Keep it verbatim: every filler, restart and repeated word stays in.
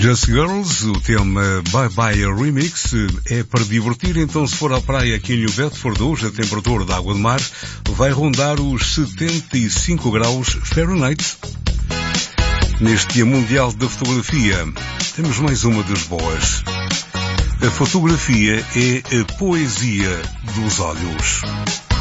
Just Girls, o tema Bye Bye Remix, é para divertir. Então, se for à praia aqui em New Bedford, hoje a temperatura da água de mar vai rondar os setenta e cinco graus Fahrenheit. Neste Dia Mundial da Fotografia, temos mais uma das boas. A fotografia é a poesia dos olhos.